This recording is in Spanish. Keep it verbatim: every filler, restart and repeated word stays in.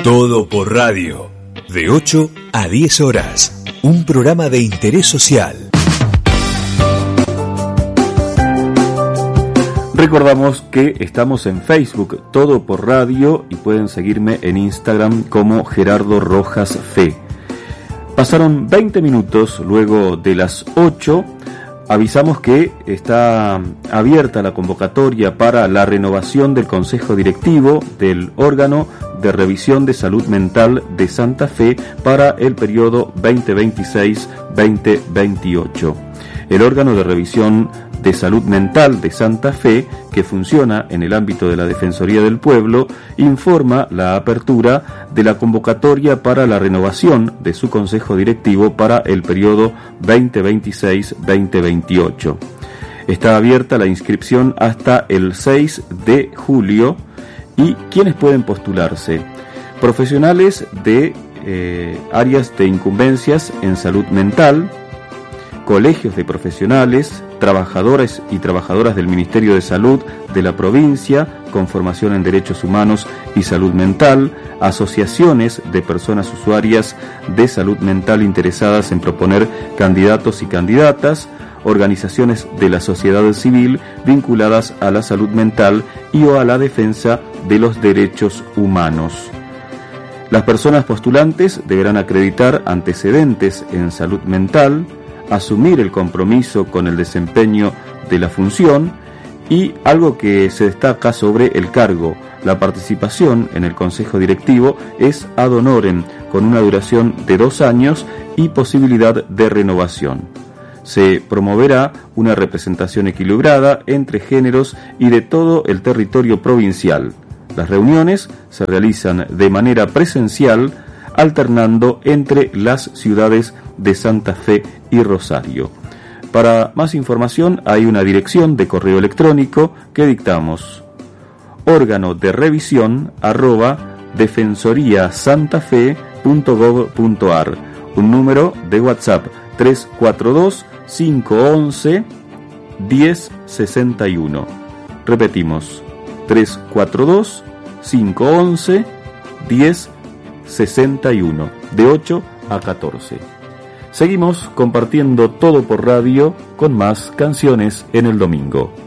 Todo por radio, de ocho a diez horas, un programa de interés social. Recordamos que estamos en Facebook, Todo por Radio, y pueden seguirme en Instagram como Gerardo Rojas Fe. Pasaron veinte minutos luego de las ocho. Avisamos que está abierta la convocatoria para la renovación del Consejo Directivo del órgano de revisión de salud mental de Santa Fe para el periodo veinte veintiséis veinte veintiocho. El órgano de revisión de salud mental de Santa Fe, que funciona en el ámbito de la Defensoría del Pueblo, informa la apertura de la convocatoria para la renovación de su consejo directivo para el periodo veinte veintiséis veinte veintiocho. Está abierta la inscripción hasta el seis de julio y ¿quiénes pueden postularse? Profesionales de eh, áreas de incumbencias en salud mental, colegios de profesionales, trabajadores y trabajadoras del Ministerio de Salud de la provincia con formación en Derechos Humanos y Salud Mental, asociaciones de personas usuarias de salud mental interesadas en proponer candidatos y candidatas, organizaciones de la sociedad civil vinculadas a la salud mental y o a la defensa de los derechos humanos. Las personas postulantes deberán acreditar antecedentes en salud mental, asumir el compromiso con el desempeño de la función y algo que se destaca sobre el cargo, la participación en el Consejo Directivo es ad honorem con una duración de dos años y posibilidad de renovación. Se promoverá una representación equilibrada entre géneros y de todo el territorio provincial. Las reuniones se realizan de manera presencial, alternando entre las ciudades de Santa Fe y Rosario. Para más información hay una dirección de correo electrónico que dictamos: órgano de revisión arroba defensoriasantafe punto gob punto ar, un número de WhatsApp tres cuatro dos cinco once diez sesenta y uno. Repetimos, tres cuatro dos cinco once diez sesenta y uno, de ocho a catorce. Seguimos compartiendo Todo por Radio con más canciones en el domingo.